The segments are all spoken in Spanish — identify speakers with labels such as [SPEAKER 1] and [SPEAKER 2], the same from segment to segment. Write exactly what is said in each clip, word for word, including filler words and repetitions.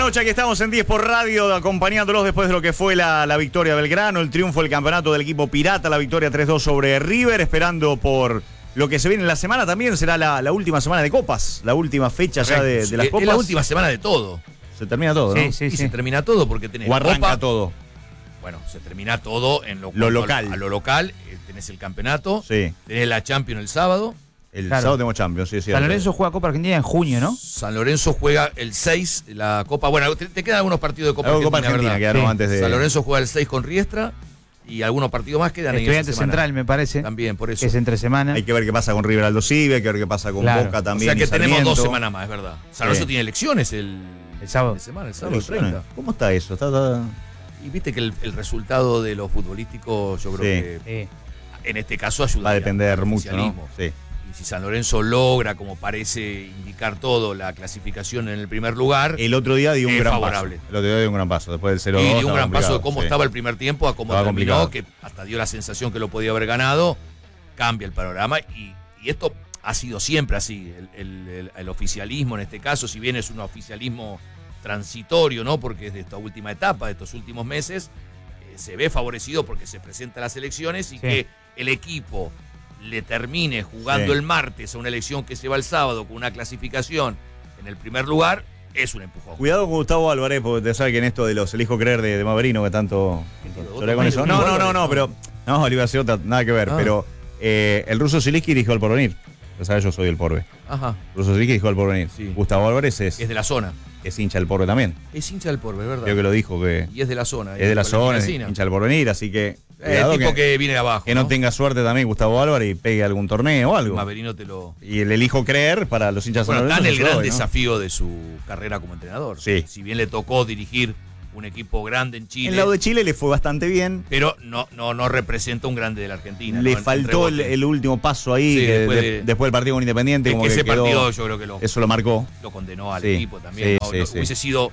[SPEAKER 1] noche, aquí estamos en diez por Radio, acompañándolos después de lo que fue la, la victoria de Belgrano, el triunfo del campeonato del equipo Pirata, la victoria tres dos sobre River, esperando por lo que se viene en la semana también, será la, la última semana de copas, la última fecha ya de, de las
[SPEAKER 2] es,
[SPEAKER 1] copas.
[SPEAKER 2] Es la última semana de todo.
[SPEAKER 1] Se termina todo, ¿no?
[SPEAKER 2] Sí, sí, y sí. se termina todo porque tenés
[SPEAKER 1] o arranca
[SPEAKER 2] copa,
[SPEAKER 1] todo.
[SPEAKER 2] Bueno, se termina todo en lo,
[SPEAKER 1] lo local.
[SPEAKER 2] A, a lo local, eh, tenés el campeonato,
[SPEAKER 1] sí.
[SPEAKER 2] tenés la Champions el sábado.
[SPEAKER 1] El claro. sábado tenemos Champions, sí, sí.
[SPEAKER 3] San Lorenzo juega Copa Argentina en junio, ¿no?
[SPEAKER 2] San Lorenzo juega el seis, la Copa. Bueno, te, te quedan algunos partidos de Copa
[SPEAKER 1] Algo
[SPEAKER 2] Argentina,
[SPEAKER 1] Copa Argentina quedaron sí. antes de...
[SPEAKER 2] San Lorenzo juega el seis con Riestra y algunos partidos más quedan.
[SPEAKER 3] Estudiantes Central, me parece.
[SPEAKER 2] También, por eso.
[SPEAKER 3] Es entre semana.
[SPEAKER 1] Hay que ver qué pasa con River Aldo Civi, hay que ver qué pasa con claro. Boca también.
[SPEAKER 2] O sea que tenemos
[SPEAKER 1] Sarmiento.
[SPEAKER 2] dos semanas más, es verdad. San Lorenzo sí. tiene elecciones el,
[SPEAKER 3] el sábado.
[SPEAKER 2] De semana, el sábado treinta.
[SPEAKER 1] ¿Cómo está eso? Está, está...
[SPEAKER 2] Y viste que el, el resultado de lo futbolístico, yo creo
[SPEAKER 1] sí.
[SPEAKER 2] que
[SPEAKER 3] sí.
[SPEAKER 2] en este caso ayuda.
[SPEAKER 1] Va a depender mucho, ¿no? Sí.
[SPEAKER 2] Y si San Lorenzo logra, como parece indicar todo, la clasificación en el primer lugar,
[SPEAKER 1] el otro día dio un gran
[SPEAKER 2] favorable.
[SPEAKER 1] paso. El otro día dio un gran paso. Después del cero dos.
[SPEAKER 2] Y dio un gran paso de cómo sí. estaba el primer tiempo a cómo
[SPEAKER 1] estaba
[SPEAKER 2] terminó,
[SPEAKER 1] complicado.
[SPEAKER 2] que hasta dio la sensación que lo podía haber ganado. Cambia el panorama. Y, y esto ha sido siempre así. El, el, el, el oficialismo, en este caso, si bien es un oficialismo transitorio, ¿no? Porque es de esta última etapa, de estos últimos meses, eh, se ve favorecido porque se presentan las elecciones y sí. que el equipo le termine jugando sí. el martes a una elección que se va el sábado con una clasificación en el primer lugar, es un empujón.
[SPEAKER 1] Cuidado con Gustavo Álvarez, porque te sabe que en esto de los elijo creer de, de Maverino, que tanto...
[SPEAKER 2] Otro
[SPEAKER 1] con eso. No, no, no, no, pero... No, le iba a decir otra, nada que ver, ah. pero eh, el ruso Zielinski dijo al porvenir. O sea, yo soy el Porve.
[SPEAKER 2] Ajá.
[SPEAKER 1] El ruso Zielinski dijo al porvenir. Sí. Gustavo Álvarez es...
[SPEAKER 2] Es de la zona.
[SPEAKER 1] Es hincha del Porve también.
[SPEAKER 2] Es hincha del Porve, ¿verdad?
[SPEAKER 1] Creo que lo dijo. que
[SPEAKER 2] Y es de la zona.
[SPEAKER 1] Es de la zona, es hincha del Porvenir, así que...
[SPEAKER 2] Eh, el tipo que, que viene de abajo.
[SPEAKER 1] Que no, no tenga suerte también Gustavo Álvarez y pegue algún torneo o algo.
[SPEAKER 2] Maverino te lo...
[SPEAKER 1] Y el elijo creer para los hinchas
[SPEAKER 2] bueno,
[SPEAKER 1] sonorenses.
[SPEAKER 2] Bueno, está en el gran
[SPEAKER 1] hoy, ¿no?
[SPEAKER 2] desafío de su carrera como entrenador.
[SPEAKER 1] Sí.
[SPEAKER 2] Si bien le tocó dirigir un equipo grande en Chile.
[SPEAKER 1] En el lado de Chile le fue bastante bien.
[SPEAKER 2] Pero no, no, no representa un grande de la Argentina.
[SPEAKER 1] Le
[SPEAKER 2] ¿no?
[SPEAKER 1] faltó el, el último paso ahí, sí, que después, de, después del partido con Independiente.
[SPEAKER 2] Es
[SPEAKER 1] como
[SPEAKER 2] que
[SPEAKER 1] que
[SPEAKER 2] ese
[SPEAKER 1] quedó,
[SPEAKER 2] partido yo creo que lo,
[SPEAKER 1] eso lo marcó.
[SPEAKER 2] Lo condenó al
[SPEAKER 1] sí,
[SPEAKER 2] equipo también.
[SPEAKER 1] Sí,
[SPEAKER 2] ¿no?
[SPEAKER 1] sí,
[SPEAKER 2] no,
[SPEAKER 1] sí.
[SPEAKER 2] Hubiese sido...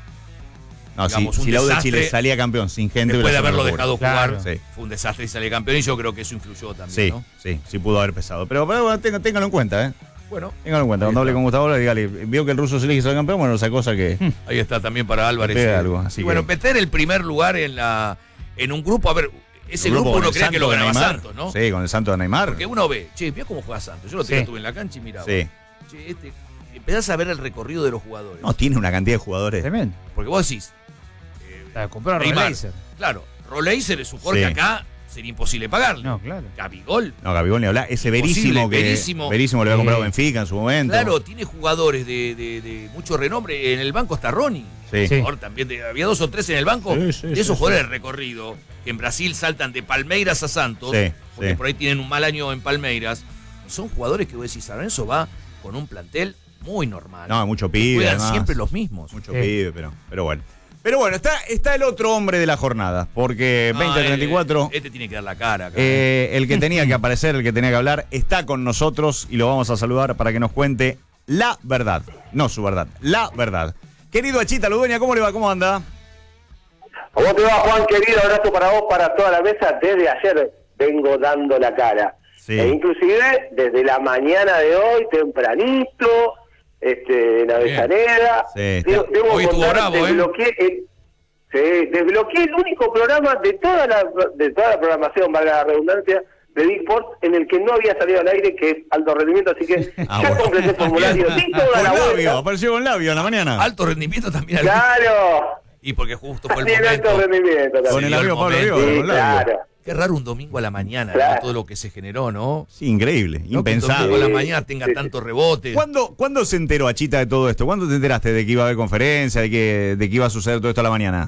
[SPEAKER 1] No,
[SPEAKER 2] digamos,
[SPEAKER 1] si,
[SPEAKER 2] un
[SPEAKER 1] si la U de
[SPEAKER 2] desastre,
[SPEAKER 1] Chile salía campeón sin gente...
[SPEAKER 2] Después de haberlo dejado jugar,
[SPEAKER 1] claro. sí.
[SPEAKER 2] fue un desastre y salía campeón y yo creo que eso influyó también,
[SPEAKER 1] sí,
[SPEAKER 2] ¿no?
[SPEAKER 1] Sí, sí pudo haber pesado. Pero, pero bueno, tengan, ténganlo en cuenta, ¿eh?
[SPEAKER 2] Bueno.
[SPEAKER 1] Ténganlo en cuenta. Cuando hable con Gustavo, dígale, vio que el ruso Zielinski salió campeón, bueno, esa cosa que...
[SPEAKER 2] Ahí está también para Álvarez.
[SPEAKER 1] Eh, algo, así
[SPEAKER 2] y bueno,
[SPEAKER 1] que...
[SPEAKER 2] meter el primer lugar en la en un grupo, a ver, ese grupo, grupo uno cree que lo ganaba Santos, ¿no?
[SPEAKER 1] Sí, con el Santos de Neymar.
[SPEAKER 2] Porque uno ve, che, mira cómo juega Santos. Yo lo tenía, sí. estuve en la cancha y miraba.
[SPEAKER 1] Sí.
[SPEAKER 2] Che, este, empezás a ver el recorrido de los jugadores.
[SPEAKER 1] No, tiene una cantidad de jugadores.
[SPEAKER 3] Tremendo.
[SPEAKER 2] Porque vos decís...
[SPEAKER 3] Eh, comprar Roleiser.
[SPEAKER 2] Claro, Roleiser es un jugador sí. que acá sería imposible pagarle.
[SPEAKER 3] No, claro.
[SPEAKER 2] Gabigol.
[SPEAKER 1] No, Gabigol ni hablar. Ese Verísimo que...
[SPEAKER 2] Verísimo.
[SPEAKER 1] Verísimo le había comprado Benfica en su momento.
[SPEAKER 2] Claro, tiene jugadores de, de, de mucho renombre. En el banco está Ronnie.
[SPEAKER 1] Sí.
[SPEAKER 2] sí. También de, había dos o tres en el banco
[SPEAKER 1] sí, sí,
[SPEAKER 2] de esos
[SPEAKER 1] sí,
[SPEAKER 2] jugadores
[SPEAKER 1] sí.
[SPEAKER 2] de recorrido que en Brasil saltan de Palmeiras a Santos.
[SPEAKER 1] Sí,
[SPEAKER 2] porque
[SPEAKER 1] sí.
[SPEAKER 2] por ahí tienen un mal año en Palmeiras. Son jugadores que vos decís, San Lorenzo va con un plantel muy normal.
[SPEAKER 1] No, mucho pibe.
[SPEAKER 2] Juegan
[SPEAKER 1] además.
[SPEAKER 2] siempre los mismos.
[SPEAKER 1] Mucho
[SPEAKER 3] sí.
[SPEAKER 1] pibe, pero, pero bueno. Pero bueno, está, está el otro hombre de la jornada, porque
[SPEAKER 2] no,
[SPEAKER 1] veinte a treinta y cuatro...
[SPEAKER 2] Este tiene que dar la cara. Acá.
[SPEAKER 1] Eh, el que tenía que aparecer, el que tenía que hablar, está con nosotros y lo vamos a saludar para que nos cuente la verdad. No su verdad, la verdad. Querido Achita Ludueña, ¿cómo le va? ¿Cómo anda?
[SPEAKER 4] ¿Cómo te va, Juan, querido? Abrazo para vos, para toda la mesa. Desde ayer vengo dando la cara.
[SPEAKER 1] Sí.
[SPEAKER 4] E inclusive desde la mañana de hoy, tempranito... Este, en Avellaneda.
[SPEAKER 1] Sí,
[SPEAKER 4] debo debo
[SPEAKER 2] hoy estuvo
[SPEAKER 4] contar,
[SPEAKER 2] bravo,
[SPEAKER 4] desbloqueé,
[SPEAKER 2] ¿eh?
[SPEAKER 4] el, sí, desbloqueé el único programa de toda la de toda la programación, valga la redundancia, de Big Sports, en el que no había salido al aire, que es alto rendimiento, así que
[SPEAKER 1] ah,
[SPEAKER 4] ya
[SPEAKER 1] bueno.
[SPEAKER 4] completé el formulario, di toda
[SPEAKER 1] con
[SPEAKER 4] la
[SPEAKER 1] labio,
[SPEAKER 4] vuelta.
[SPEAKER 1] apareció con labio en la mañana.
[SPEAKER 2] Alto rendimiento también.
[SPEAKER 4] Claro.
[SPEAKER 2] Y porque justo fue el
[SPEAKER 4] También
[SPEAKER 2] momento.
[SPEAKER 4] alto rendimiento también.
[SPEAKER 1] Con el labio Pablo Río,
[SPEAKER 4] Sí,
[SPEAKER 1] con labio.
[SPEAKER 4] claro.
[SPEAKER 2] Qué raro un domingo a la mañana,
[SPEAKER 4] Claro.
[SPEAKER 2] ¿no? Todo lo que se generó, ¿no?
[SPEAKER 1] Sí, increíble,
[SPEAKER 2] No que un
[SPEAKER 1] impensado.
[SPEAKER 2] domingo a la
[SPEAKER 4] Sí,
[SPEAKER 2] mañana tenga
[SPEAKER 4] sí,
[SPEAKER 2] tanto rebote.
[SPEAKER 1] ¿Cuándo, ¿Cuándo se enteró Achita de todo esto? ¿Cuándo te enteraste de que iba a haber conferencia, de que, de que iba a suceder todo esto a la mañana?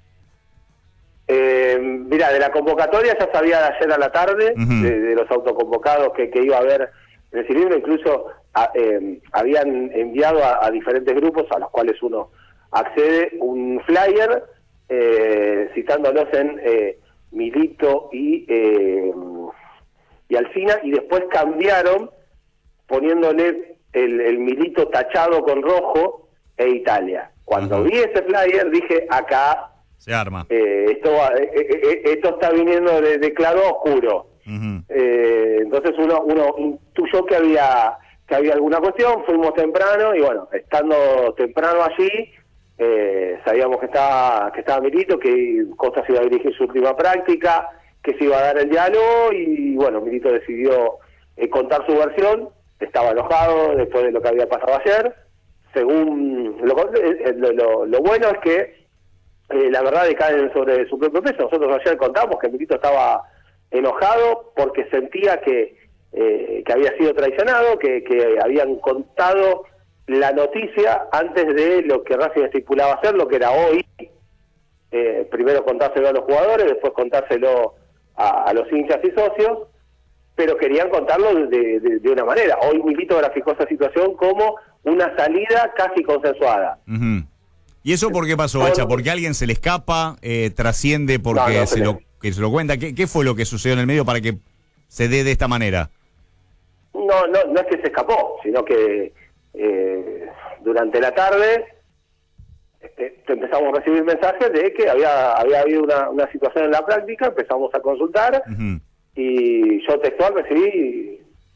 [SPEAKER 4] Eh, mira, de la convocatoria ya sabía de ayer a la tarde,
[SPEAKER 1] Uh-huh.
[SPEAKER 4] de, de los autoconvocados que, que iba a haber en ese libro, incluso a, eh, habían enviado a, a diferentes grupos a los cuales uno accede un flyer eh, citándolos en eh, Milito y, eh, y Alsina, y después cambiaron poniéndole el, el Milito tachado con rojo e Italia. Cuando
[SPEAKER 1] Uh-huh.
[SPEAKER 4] vi ese flyer dije, acá
[SPEAKER 1] Se arma.
[SPEAKER 4] eh, esto va, eh, eh, esto está viniendo de, de claro a oscuro.
[SPEAKER 1] Uh-huh.
[SPEAKER 4] Eh, entonces uno uno intuyó que había que había alguna cuestión, fuimos temprano y bueno, estando temprano allí, eh, sabíamos que estaba, que estaba Milito, que Costa se iba a dirigir su última práctica, que se iba a dar el diálogo y bueno, Milito decidió eh, contar su versión, estaba enojado después de lo que había pasado ayer. Según lo, lo, lo, lo bueno es que eh, la verdad decae sobre su propio peso. Nosotros ayer contamos que Milito estaba enojado porque sentía que, eh, que había sido traicionado, que, que habían contado la noticia antes de lo que Racing estipulaba hacer, lo que era hoy, eh, primero contárselo a los jugadores, después contárselo a, a los hinchas y socios, pero querían contarlo de, de, de una manera. Hoy Milito graficó esa situación como una salida casi consensuada.
[SPEAKER 1] Uh-huh. ¿Y eso por qué pasó, Bacha? ¿Porque a alguien se le escapa, eh, trasciende porque no, no, se, se, lo, que se lo cuenta? ¿Qué, ¿Qué fue lo que sucedió en el medio para que se dé de esta manera?
[SPEAKER 4] No, no, no es que se escapó, sino que eh, durante la tarde eh, empezamos a recibir mensajes de que había había habido una, una situación en la práctica, empezamos a consultar, uh-huh. y yo textual recibí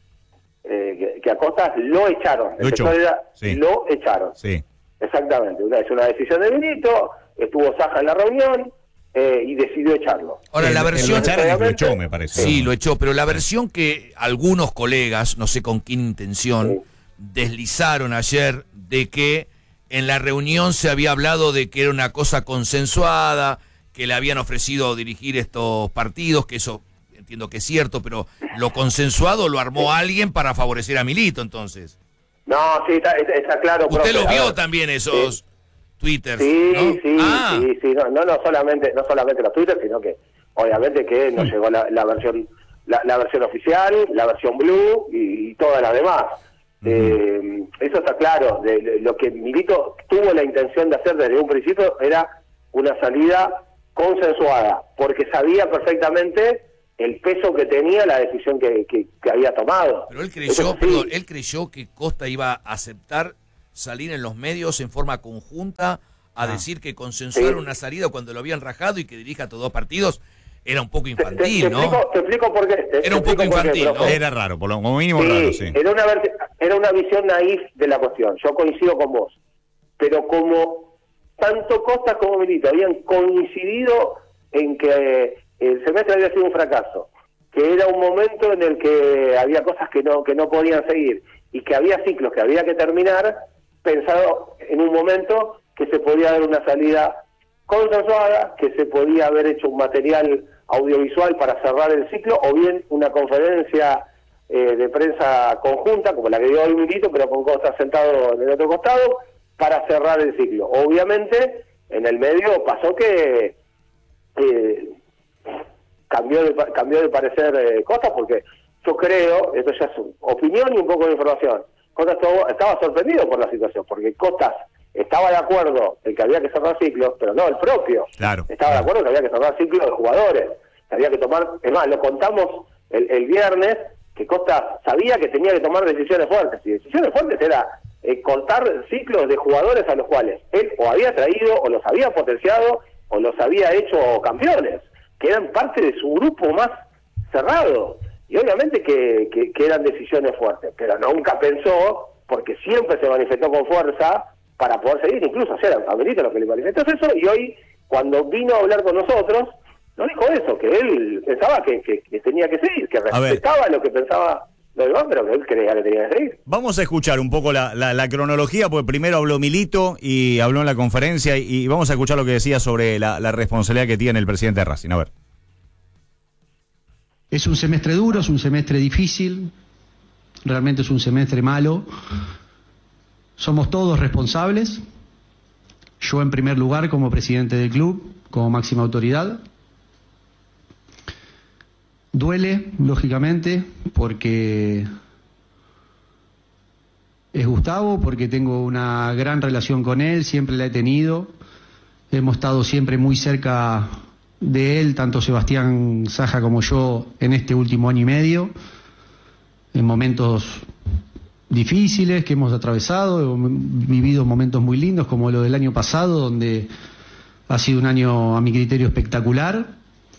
[SPEAKER 4] eh, que, que a Costas lo echaron.
[SPEAKER 1] Lo, echó. Era,
[SPEAKER 4] sí. lo echaron.
[SPEAKER 1] Sí.
[SPEAKER 4] Exactamente, una, es una decisión de Milito, estuvo Saja en la reunión eh, y decidió echarlo.
[SPEAKER 2] Ahora, la versión...
[SPEAKER 1] Lo echó, me parece.
[SPEAKER 2] Sí, lo echó, pero la versión que algunos colegas, no sé con qué intención, sí. deslizaron ayer de que en la reunión se había hablado de que era una cosa consensuada, que le habían ofrecido dirigir estos partidos, que eso entiendo que es cierto, pero lo consensuado lo armó alguien para favorecer a Milito, entonces.
[SPEAKER 4] No, sí, está, está claro.
[SPEAKER 2] Usted
[SPEAKER 4] profe,
[SPEAKER 2] lo vio también esos
[SPEAKER 4] sí.
[SPEAKER 2] twitters,
[SPEAKER 4] sí,
[SPEAKER 2] ¿no?
[SPEAKER 4] Sí,
[SPEAKER 2] ah.
[SPEAKER 4] sí, sí, no, no, no solamente, no solamente los twitters, sino que obviamente que nos llegó la, la versión, la, la versión oficial, la versión blue y, y todas las demás. Uh-huh. Eh, eso está claro. De, de, lo que Milito tuvo la intención de hacer desde un principio era una salida consensuada, porque sabía perfectamente el peso que tenía la decisión que, que, que había tomado.
[SPEAKER 2] Pero él creyó, sí. perdón, él creyó que Costa iba a aceptar salir en los medios en forma conjunta a ah. decir que consensuar sí. una salida cuando lo habían rajado y que dirija a todos dos partidos. Era un poco infantil,
[SPEAKER 4] te, te, te
[SPEAKER 2] ¿no?
[SPEAKER 4] Explico, te explico por qué. Te,
[SPEAKER 2] era un poco infantil,
[SPEAKER 1] qué, ¿no? Era raro, por lo como mínimo
[SPEAKER 4] sí,
[SPEAKER 1] raro, sí.
[SPEAKER 4] Era una, era una visión naif de la cuestión. Yo coincido con vos. Pero como tanto Costa como Milito habían coincidido en que el semestre había sido un fracaso, que era un momento en el que había cosas que no que no podían seguir y que había ciclos que había que terminar, pensado en un momento que se podía dar una salida consensuada, que se podía haber hecho un material audiovisual para cerrar el ciclo, o bien una conferencia eh, de prensa conjunta, como la que dio hoy Milito, pero con Costa sentado en el otro costado, para cerrar el ciclo. Obviamente, en el medio pasó que eh, cambió de cambió de parecer eh, Costa, porque yo creo, esto ya es opinión y un poco de información, Costa estaba, estaba sorprendido por la situación, porque Costa estaba de acuerdo en que había que cerrar ciclos, pero no el propio.
[SPEAKER 1] Claro,
[SPEAKER 4] estaba
[SPEAKER 1] claro.
[SPEAKER 4] de acuerdo en que había que cerrar ciclos de jugadores, que había que tomar, es más, lo contamos el, el viernes, que Costa sabía que tenía que tomar decisiones fuertes, y decisiones fuertes era eh, cortar ciclos de jugadores a los cuales él o había traído, o los había potenciado, o los había hecho campeones, que eran parte de su grupo más cerrado, y obviamente que, que, que eran decisiones fuertes, pero nunca pensó, porque siempre se manifestó con fuerza, para poder seguir, incluso ayer a Milito lo que le manifestó es eso, y hoy, cuando vino a hablar con nosotros, no dijo eso, que él pensaba que, que, que tenía que seguir, que respetaba lo que pensaba los demás, pero que él creía que tenía que seguir.
[SPEAKER 1] Vamos a escuchar un poco la, la, la cronología, porque primero habló Milito y habló en la conferencia, y, y vamos a escuchar lo que decía sobre la, la responsabilidad que tiene el presidente de Racing. A ver.
[SPEAKER 5] Es un semestre duro, es un semestre difícil, realmente es un semestre malo. Somos todos responsables, yo en primer lugar como presidente del club, como máxima autoridad. Duele, lógicamente, porque es Gustavo, porque tengo una gran relación con él, siempre la he tenido. Hemos estado siempre muy cerca de él, tanto Sebastián Saja como yo, en este último año y medio, en momentos difíciles que hemos atravesado, hemos vivido momentos muy lindos como lo del año pasado, donde ha sido un año a mi criterio espectacular,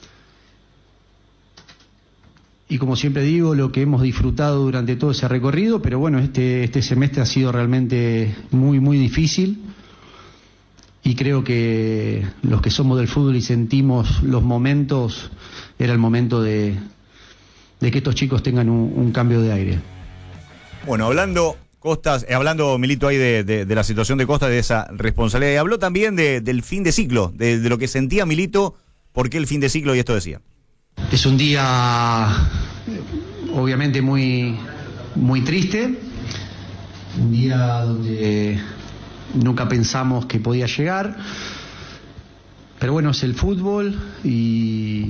[SPEAKER 5] y como siempre digo, lo que hemos disfrutado durante todo ese recorrido, pero bueno, este, este semestre ha sido realmente muy muy difícil, y creo que los que somos del fútbol y sentimos los momentos, era el momento de, de que estos chicos tengan un, un cambio de aire.
[SPEAKER 1] Bueno, hablando Costas, eh, hablando Milito ahí de, de, de la situación de Costas, de esa responsabilidad, y habló también de, del fin de ciclo, de, de lo que sentía Milito, por qué el fin de ciclo, y esto decía.
[SPEAKER 5] Es un día obviamente muy, muy triste, un día donde nunca pensamos que podía llegar, pero bueno, es el fútbol y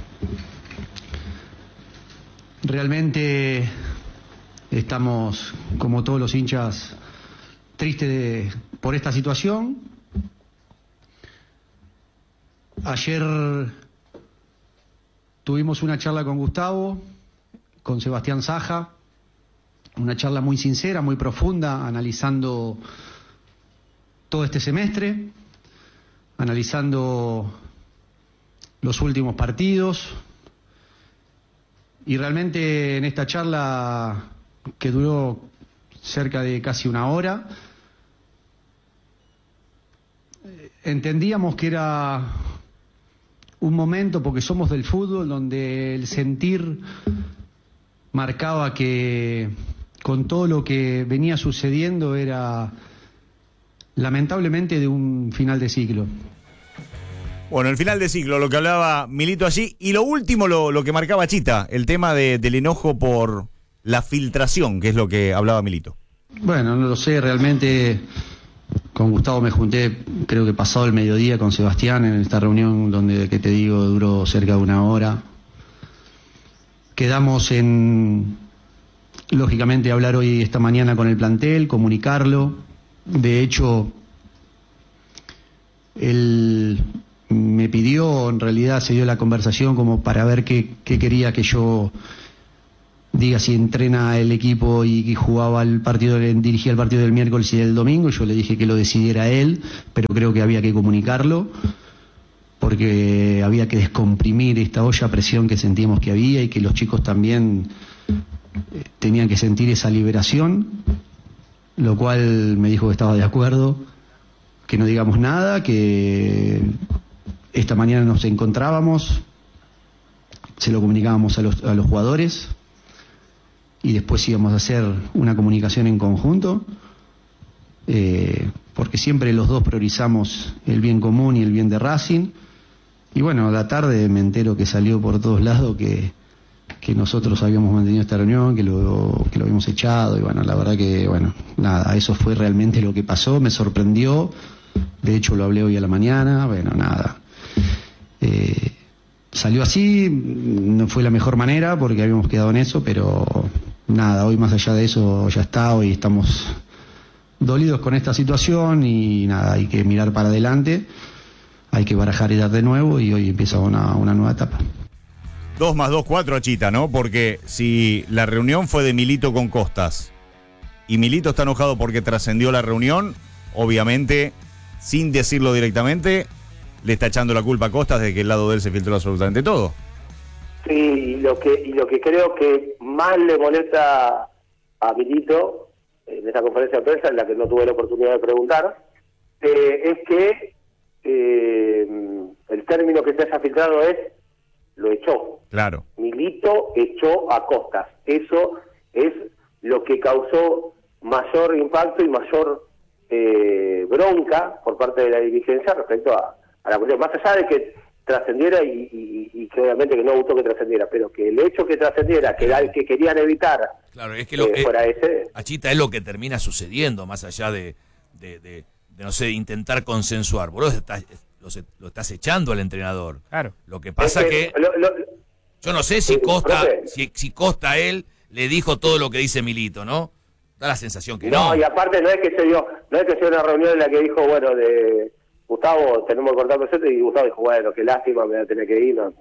[SPEAKER 5] realmente estamos, como todos los hinchas, tristes de, por esta situación. Ayer tuvimos una charla con Gustavo, con Sebastián Saja, una charla muy sincera, muy profunda, analizando todo este semestre, analizando los últimos partidos, y realmente en esta charla, que duró cerca de casi una hora, entendíamos que era un momento, porque somos del fútbol, donde el sentir marcaba que con todo lo que venía sucediendo era lamentablemente de un final de ciclo.
[SPEAKER 1] Bueno, el final de ciclo, lo que hablaba Milito allí, y lo último, lo, lo que marcaba Chita, el tema de, del enojo por la filtración, que es lo que hablaba Milito.
[SPEAKER 5] Bueno, no lo sé, realmente con Gustavo me junté, creo que pasado el mediodía, con Sebastián en esta reunión donde, que te digo, duró cerca de una hora. Quedamos en, lógicamente, hablar hoy, esta mañana, con el plantel, comunicarlo. De hecho, él me pidió, en realidad se dio la conversación como para ver qué, qué quería que yo diga, si entrena el equipo y, y jugaba el partido, dirigía el partido del miércoles y del domingo. Yo le dije que lo decidiera él, pero creo que había que comunicarlo, porque había que descomprimir esta olla a presión que sentíamos que había, y que los chicos también eh, tenían que sentir esa liberación, lo cual me dijo que estaba de acuerdo, que no digamos nada, que esta mañana nos encontrábamos, se lo comunicábamos a los, a los jugadores, y después íbamos a hacer una comunicación en conjunto, eh, porque siempre los dos priorizamos el bien común y el bien de Racing. Y bueno, a la tarde me entero que salió por todos lados que, que nosotros habíamos mantenido esta reunión, que lo, que lo habíamos echado, y bueno, la verdad que, bueno, nada, eso fue realmente lo que pasó, me sorprendió, de hecho lo hablé hoy a la mañana, bueno, nada. Eh, salió así, no fue la mejor manera porque habíamos quedado en eso, pero nada, hoy más allá de eso ya está, hoy estamos dolidos con esta situación y nada, hay que mirar para adelante, hay que barajar y dar de nuevo, y hoy empieza una, una nueva etapa.
[SPEAKER 1] Dos más dos, cuatro a Chita, ¿no? Porque si la reunión fue de Milito con Costas y Milito está enojado porque trascendió la reunión, obviamente, sin decirlo directamente, le está echando la culpa a Costas de que el lado de él se filtró absolutamente todo.
[SPEAKER 4] Sí, y lo que, y lo que creo que más le molesta a Milito en esta conferencia de prensa, en la que no tuve la oportunidad de preguntar, eh, es que eh, el término que se haya filtrado es lo echó.
[SPEAKER 1] Claro.
[SPEAKER 4] Milito echó a Costas. Eso es lo que causó mayor impacto y mayor eh, bronca por parte de la dirigencia respecto a, a la cuestión. Más allá de que trascendiera y, y, y que obviamente que no gustó que trascendiera, pero que el hecho que trascendiera, que era el que querían evitar,
[SPEAKER 2] claro, es que lo,
[SPEAKER 4] eh, fuera
[SPEAKER 2] eh,
[SPEAKER 4] ese.
[SPEAKER 2] Achita, es lo que termina sucediendo, más allá de, de, de, de no sé, intentar consensuar. Vos lo estás, lo, lo estás echando al entrenador.
[SPEAKER 3] Claro.
[SPEAKER 2] Lo que pasa
[SPEAKER 4] es
[SPEAKER 2] que,
[SPEAKER 4] que lo, lo,
[SPEAKER 2] yo no sé si
[SPEAKER 4] eh,
[SPEAKER 2] Costa,
[SPEAKER 4] profe,
[SPEAKER 2] si, si Costa él le dijo todo lo que dice Milito, ¿no? Da la sensación que
[SPEAKER 4] no,
[SPEAKER 2] no.
[SPEAKER 4] y aparte no es que se dio, no es que sea una reunión en la que dijo, bueno, de Gustavo, tenemos que cortar proyecto, y Gustavo dijo, bueno, qué lástima, me voy a tener que ir. No,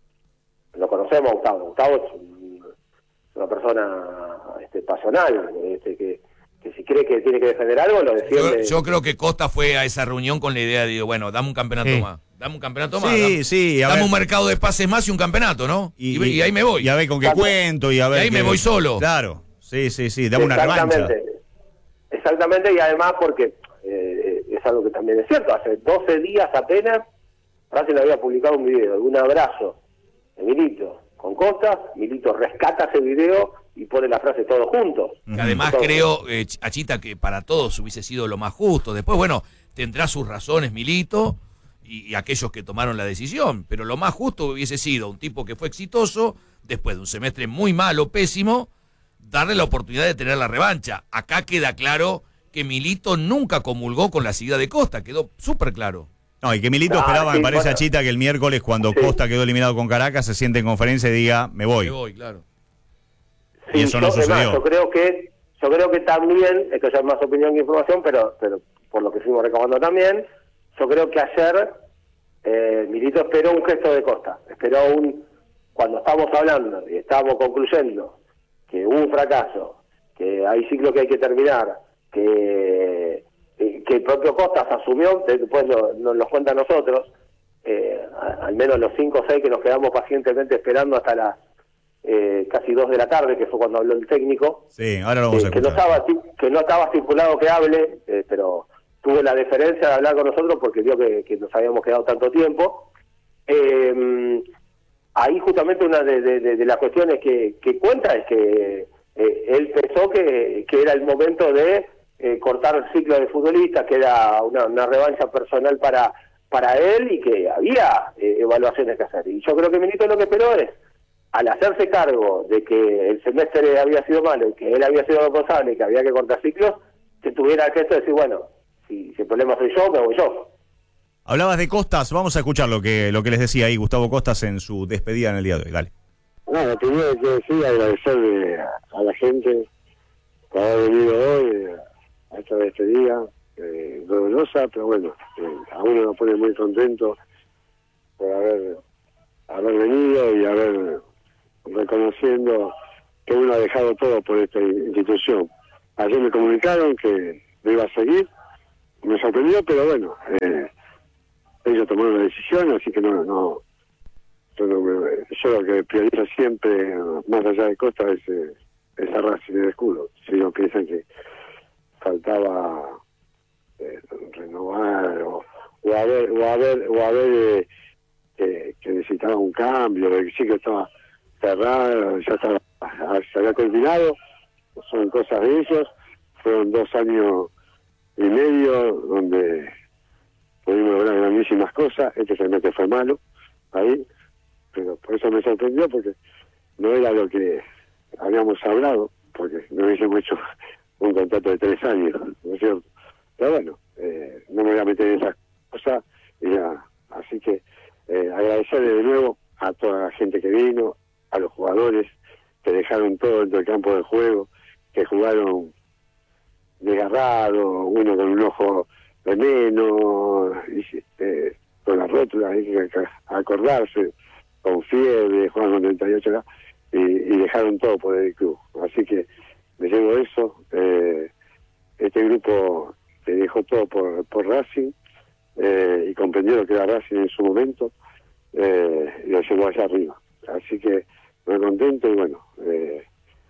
[SPEAKER 4] lo conocemos a Gustavo. Gustavo es un, una persona este, pasional, este, que, que si cree que tiene que defender algo, lo defiende.
[SPEAKER 2] Yo, yo creo que Costa fue a esa reunión con la idea de, bueno, dame un campeonato
[SPEAKER 3] Sí.
[SPEAKER 2] más. Dame un campeonato más.
[SPEAKER 1] Sí,
[SPEAKER 2] dame,
[SPEAKER 1] sí. a
[SPEAKER 2] dame
[SPEAKER 1] ver.
[SPEAKER 2] un mercado de pases más y un campeonato, ¿no? Y, y, y ahí me voy.
[SPEAKER 1] Y a ver con qué cuento, y a ver.
[SPEAKER 2] Y ahí me
[SPEAKER 1] qué-
[SPEAKER 2] voy solo.
[SPEAKER 1] Claro. Sí, sí, sí. Dame una revancha.
[SPEAKER 4] Exactamente. Exactamente, y además porque eh, es algo que también también es cierto, hace doce días apenas Racing había publicado un video de un abrazo de Milito con Costa, Milito rescata ese video y pone la frase todos juntos.
[SPEAKER 2] Que además
[SPEAKER 4] Entonces,
[SPEAKER 2] creo, eh, Achita, que para todos hubiese sido lo más justo. Después, bueno, tendrá sus razones Milito y, y aquellos que tomaron la decisión, pero lo más justo hubiese sido un tipo que fue exitoso, después de un semestre muy malo, pésimo, darle la oportunidad de tener la revancha. Acá queda claro que Milito nunca comulgó con la salida de Costa, quedó súper claro.
[SPEAKER 1] No, y que Milito
[SPEAKER 4] Ah,
[SPEAKER 1] esperaba,
[SPEAKER 4] sí,
[SPEAKER 1] me parece,
[SPEAKER 4] bueno.
[SPEAKER 1] Achita, que el miércoles, cuando
[SPEAKER 4] Sí.
[SPEAKER 1] Costa quedó eliminado con Caracas, se siente en conferencia y diga, me voy.
[SPEAKER 2] Me voy, claro.
[SPEAKER 1] Y eso no
[SPEAKER 4] yo, además,
[SPEAKER 1] sucedió.
[SPEAKER 4] yo creo que yo creo que también, esto ya es más opinión que información, pero pero por lo que fuimos recabando también, yo creo que ayer eh, Milito esperó un gesto de Costa, esperó un, cuando estamos hablando y estamos concluyendo que hubo un fracaso, que hay ciclos que hay que terminar, que, eh, que el propio Costa se asumió, después nos no, nos cuenta a nosotros, eh, a- al menos los cinco o seis que nos quedamos pacientemente esperando hasta las eh, casi dos de la tarde, que fue cuando habló el técnico,
[SPEAKER 1] Sí, ahora lo vamos
[SPEAKER 4] eh,
[SPEAKER 1] a
[SPEAKER 4] que no
[SPEAKER 1] escuchar.
[SPEAKER 4] estaba esti- que no estaba estipulado que hable, eh, pero tuvo la deferencia de hablar con nosotros porque vio que, que nos habíamos quedado tanto tiempo. Eh, ahí justamente una de, de- de- de las cuestiones que, que cuenta es que eh, él pensó que, que era el momento de eh, cortar el ciclo de futbolistas, que era una, una revancha personal para para él y que había eh, evaluaciones que hacer. Y yo creo que Milito lo que esperó es, al hacerse cargo de que el semestre había sido malo y que él había sido responsable y que había que cortar ciclos, que tuviera el gesto de decir, bueno, si, si el problema soy yo, me voy yo.
[SPEAKER 1] Hablabas de Costas, vamos a escuchar lo que, lo que les decía ahí Gustavo Costas en su despedida en el día de hoy. Dale.
[SPEAKER 6] Nada, primero que decir, agradecerle a, a la gente por haber venido hoy eh, a esta despedida, eh, dolorosa, pero bueno, eh, a uno nos pone muy contento por haber, haber venido y haber reconociendo que uno ha dejado todo por esta institución. Ayer me comunicaron que no iba a seguir, me sorprendió, pero bueno, eh, ellos tomaron la decisión, así que no, no, yo, no me- yo lo que priorizo siempre, más allá de Costa, es eh, esa Racing del escudo. Si no piensan que faltaba eh, renovar o, o haber, o haber, o haber eh, que, que necesitaba un cambio, el ciclo estaba cerrado, ya estaba, se había culminado, son cosas de ellos. Fueron dos años y medio donde pudimos lograr grandísimas cosas. Este semestre fue malo ahí, pero por eso me sorprendió, porque no era lo que habíamos hablado, porque no hubiésemos hecho un contrato de tres años, ¿no es cierto? Pero bueno, eh, no me voy a meter en esas cosas, y ya, así que eh, agradecerle de nuevo a toda la gente que vino, a los jugadores que dejaron todo dentro del campo de juego, que jugaron desgarrado, uno con un ojo de menos, y, eh, con la rótula, hay que acordarse, con fiebre, jugaron con treinta y ocho acá, y, y dejaron todo por el club. Así que me llevo eso, eh, este grupo que dejó todo por, por Racing, eh, y comprendió lo que era Racing en su momento, eh, y lo llevó allá arriba. Así que muy contento y bueno, eh,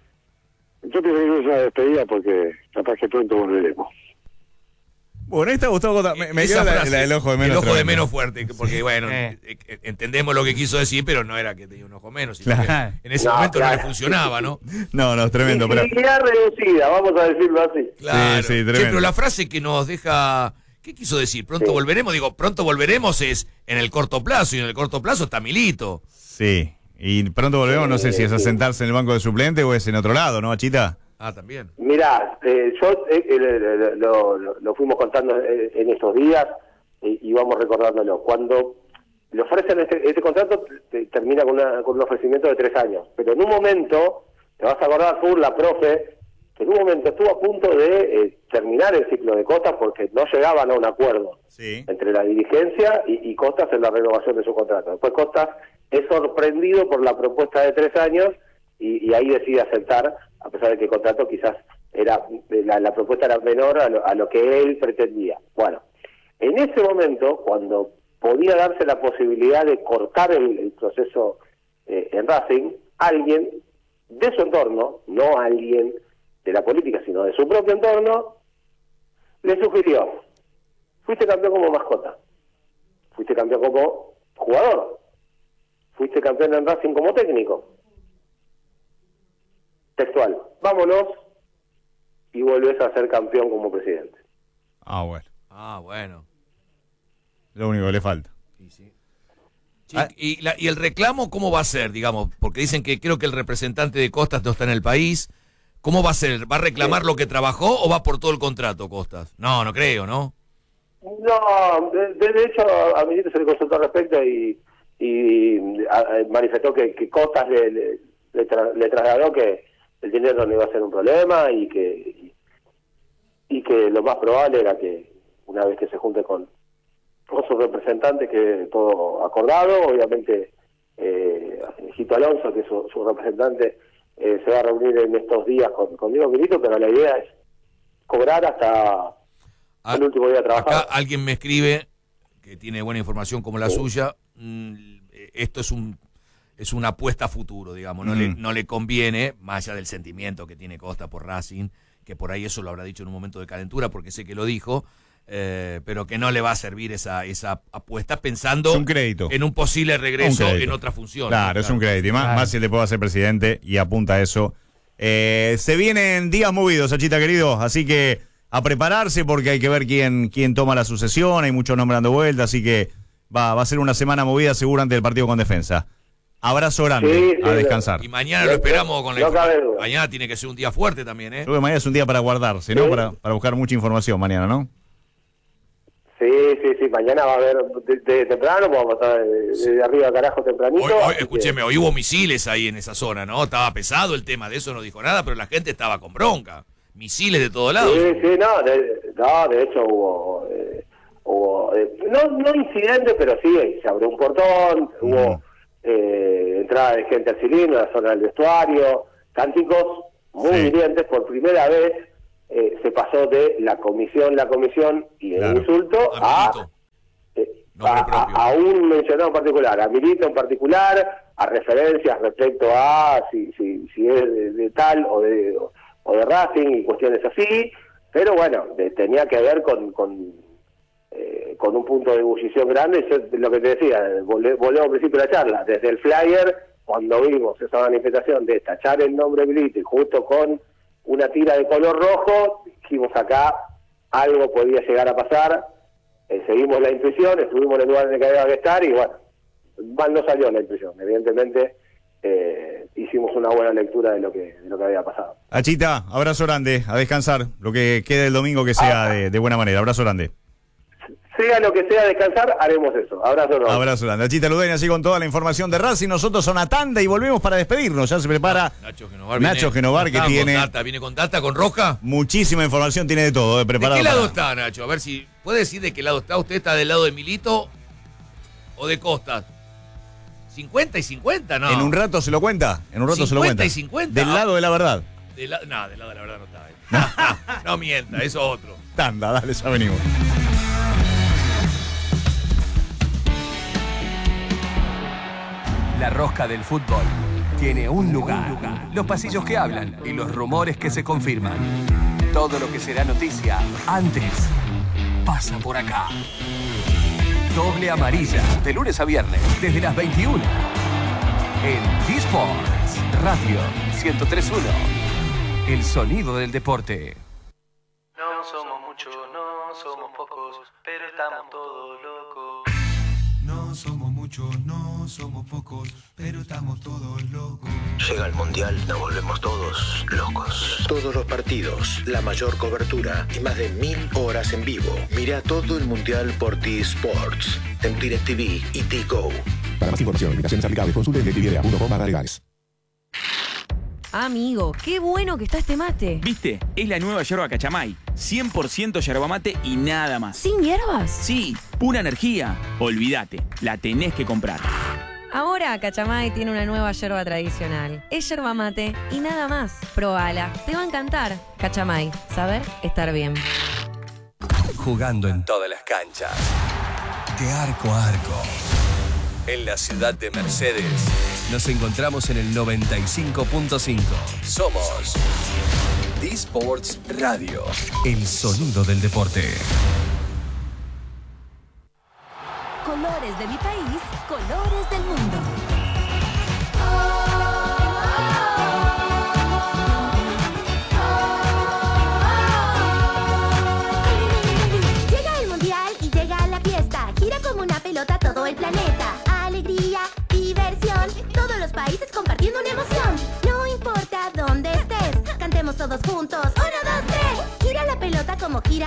[SPEAKER 6] yo pienso que no es una despedida porque capaz que pronto volveremos.
[SPEAKER 1] Bueno, ahí está Gustavo Costas. Me, me
[SPEAKER 2] Esa
[SPEAKER 1] queda la,
[SPEAKER 2] frase,
[SPEAKER 1] la del ojo de menos.
[SPEAKER 2] El ojo de
[SPEAKER 1] tremendo.
[SPEAKER 2] menos fuerte, porque bueno,
[SPEAKER 3] Eh.
[SPEAKER 2] eh, eh, entendemos lo que quiso decir, pero no era que tenía un ojo menos, sino
[SPEAKER 1] Claro.
[SPEAKER 2] que en ese
[SPEAKER 4] No,
[SPEAKER 2] momento no
[SPEAKER 4] claro.
[SPEAKER 2] le funcionaba, ¿no?
[SPEAKER 1] No, no, es tremendo. Pero,
[SPEAKER 4] Infinidad reducida, vamos a decirlo así.
[SPEAKER 2] Claro.
[SPEAKER 1] sí,
[SPEAKER 2] Che,
[SPEAKER 1] tremendo.
[SPEAKER 2] pero la frase que nos deja, ¿qué quiso decir? Pronto
[SPEAKER 4] Sí.
[SPEAKER 2] volveremos, digo, pronto volveremos es en el corto plazo, y en el corto plazo está Milito.
[SPEAKER 1] sí. Y pronto volvemos, no sé si es a
[SPEAKER 4] Sí.
[SPEAKER 1] sentarse en el banco de suplente o es en otro lado, ¿no, Achita?
[SPEAKER 2] Ah, también.
[SPEAKER 4] Mirá, eh, yo eh, eh, lo, lo- lo fuimos contando eh, en estos días y, y vamos recordándolo. Cuando le ofrecen este, este contrato, te- termina con, una, con un ofrecimiento de tres años. Pero en un momento, te vas a acordar, Fur, la profe, que en un momento estuvo a punto de eh, terminar el ciclo de Costas porque no llegaban a un acuerdo
[SPEAKER 1] Sí.
[SPEAKER 4] entre la dirigencia y, y Costas en la renovación de su contrato. Después Costas es sorprendido por la propuesta de tres años y, y ahí decide aceptar, a pesar de que el contrato quizás era la, la propuesta era menor a lo, a lo que él pretendía. Bueno, en ese momento, cuando podía darse la posibilidad de cortar el, el proceso eh, en Racing, alguien de su entorno, no alguien de la política, sino de su propio entorno, le sugirió, fuiste campeón como mascota, fuiste campeón como jugador, fuiste campeón en Racing como técnico. Textual, vámonos y volvés a ser campeón como presidente.
[SPEAKER 1] Ah, bueno.
[SPEAKER 2] Ah, bueno.
[SPEAKER 1] Lo único que le falta.
[SPEAKER 2] Sí, sí. Sí, ah. y, la, ¿Y el reclamo cómo va a ser, digamos? Porque dicen que creo que el representante de Costas no está en el país. ¿Cómo va a ser? ¿Va a reclamar sí. lo que trabajó o va por todo el contrato, Costas? No, no creo, ¿no?
[SPEAKER 4] No, de, de hecho a Milito se le consultó al respecto y, y a, a, manifestó que, que Costas le, le, le, tra, le trasladó que el dinero no iba a ser un problema y que y, y que lo más probable era que una vez que se junte con, con sus representantes que todo acordado, obviamente eh, Hijito Alonso, que es su, su representante, eh, se va a reunir en estos días con, con Diego Milito, pero la idea es cobrar hasta ah, el último día de trabajar.
[SPEAKER 2] Acá alguien me escribe que tiene buena información como la sí. suya, mm, esto es un es una apuesta a futuro, digamos, no, mm. le, no le conviene, más allá del sentimiento que tiene Costa por Racing, que por ahí eso lo habrá dicho en un momento de calentura, porque sé que lo dijo, eh, pero que no le va a servir esa esa apuesta pensando
[SPEAKER 1] un crédito.
[SPEAKER 2] en un posible regreso un en otra función.
[SPEAKER 1] Claro, claro, es un crédito, y más, claro. más si le puedo hacer presidente, y apunta a eso. Eh, se vienen días movidos, Achita querido, así que a prepararse porque hay que ver quién quién toma la sucesión, hay muchos nombres dando vuelta, así que va, va a ser una semana movida seguro ante el partido con Defensa. Abrazo grande, sí, sí, a descansar.
[SPEAKER 2] Y mañana lo esperamos con la información. Mañana tiene que ser un día fuerte también, ¿eh?
[SPEAKER 1] Creo que mañana es un día para guardarse, ¿no? Sí. Para, para buscar mucha información mañana, ¿no?
[SPEAKER 4] Sí, sí, sí, mañana va a haber de, de temprano, vamos a estar de, de arriba carajo tempranito.
[SPEAKER 2] Hoy, hoy, escúcheme, que... hoy hubo misiles ahí en esa zona, ¿no? Estaba pesado el tema, de eso no dijo nada, pero la gente estaba con bronca. Misiles de todos lados.
[SPEAKER 4] Sí, sí, no, de, no, de hecho hubo, eh, hubo eh, no, no incidente, pero sí, se abrió un portón, mm. hubo eh, entrada de gente al cilindro, en la zona del vestuario, cánticos muy sí. hirientes, por primera vez eh, se pasó de la comisión, la comisión y el claro. insulto a, eh, a, a, a un mencionado en particular, a Milito en particular, a referencias respecto a si, si, si es de, de tal o de... O, o de Racing y cuestiones así, pero bueno, de, tenía que ver con con, eh, con un punto de ebullición grande. Yo, lo que te decía, volve, volvemos al principio de la charla, desde el flyer, cuando vimos esa manifestación de tachar el nombre Milito y justo con una tira de color rojo, dijimos acá algo podía llegar a pasar, eh, seguimos la intuición, estuvimos en el lugar en el que había que estar y bueno, mal no salió la intuición, evidentemente. Eh, hicimos una buena lectura de lo que de lo que había pasado.
[SPEAKER 1] Achita, abrazo grande, a descansar, lo que quede el domingo que sea ah, de, de buena manera, abrazo grande.
[SPEAKER 4] Sea lo que sea descansar, haremos eso, abrazo grande.
[SPEAKER 1] Abrazo grande, Achita Ludueña, así con toda la información de Racing, nosotros son a tanda y volvemos para despedirnos, ya se prepara
[SPEAKER 2] Nacho Genovar,
[SPEAKER 1] Nacho Genovar que tiene...
[SPEAKER 2] Con data, ¿viene con data, con roja?
[SPEAKER 1] Muchísima información, tiene de todo, de preparado.
[SPEAKER 2] ¿De qué lado
[SPEAKER 1] para...
[SPEAKER 2] está, Nacho? A ver si puede decir de qué lado está, ¿usted está del lado de Milito o de Costas? cincuenta y cincuenta, ¿no?
[SPEAKER 1] En un rato se lo cuenta. En un rato se lo cuenta.
[SPEAKER 2] cincuenta y cincuenta.
[SPEAKER 1] Del lado de la verdad.
[SPEAKER 2] De la, no, del lado de la verdad no está ahí. No mienta, eso es otro.
[SPEAKER 1] Tanda, dale, ya venimos.
[SPEAKER 7] La rosca del fútbol tiene un lugar. Los pasillos que hablan y los rumores que se confirman. Todo lo que será noticia antes pasa por acá. Doble amarilla, de lunes a viernes, desde las veintiuna. En D-Sports Radio ciento tres punto uno. El sonido del deporte.
[SPEAKER 8] No somos muchos, no somos pocos, pero estamos todos locos.
[SPEAKER 9] No somos muchos, no somos pocos, pero estamos todos locos.
[SPEAKER 10] Llega el Mundial, nos volvemos todos locos. Todos los partidos, la mayor cobertura y más de mil horas en vivo. Mira todo el Mundial por T-Sports, en DirecTV y T-Go.
[SPEAKER 11] Para más información, limitaciones aplicables, consulte en directv punto com barra legales.
[SPEAKER 12] Amigo, qué bueno que está este mate.
[SPEAKER 13] ¿Viste? Es la nueva yerba Cachamay. cien por ciento yerba mate y nada más.
[SPEAKER 12] ¿Sin hierbas?
[SPEAKER 13] Sí, pura energía. Olvídate, la tenés que comprar.
[SPEAKER 12] Ahora Cachamay tiene una nueva yerba tradicional. Es yerba mate y nada más. Probala, te va a encantar. Cachamay, saber estar bien.
[SPEAKER 7] Jugando en todas las canchas. De arco a arco. En la ciudad de Mercedes. Nos encontramos en el noventa y cinco punto cinco. Somos D-Sports Radio. El sonido del deporte.
[SPEAKER 14] Colores de mi país, colores del mundo.
[SPEAKER 15] Llega el mundial y llega la fiesta. Gira como una pelota todo el planeta. Alegría, diversión, todos los países compartiendo una emoción. No importa dónde estés, cantemos todos juntos. Uno, dos, tres. Gira la pelota como gira